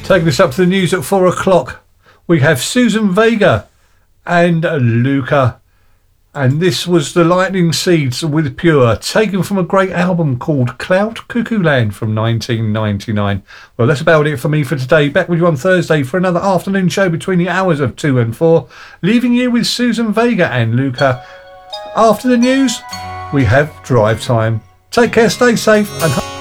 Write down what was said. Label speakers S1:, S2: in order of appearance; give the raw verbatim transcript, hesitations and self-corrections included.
S1: Taking us up to the news at four o'clock, we have Susan Vega and Luca. And this was the Lightning Seeds with Pure, taken from a great album called Cloud Cuckoo Land from nineteen ninety-nine. Well, that's about it for me for today. Back with you on Thursday for another afternoon show between the hours of two and four. Leaving you with Susan Vega and Luca. After the news, we have Drive Time. Take care, stay safe, and